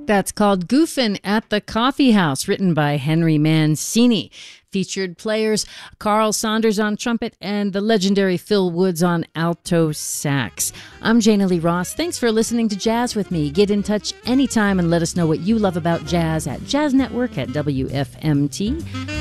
That's called Goofin' at the Coffee House, written by Henry Mancini. Featured players Carl Saunders on trumpet and the legendary Phil Woods on alto sax. I'm Jana Lee Ross. Thanks for listening to Jazz with me. Get in touch anytime and let us know what you love about jazz at Jazz Network at WFMT.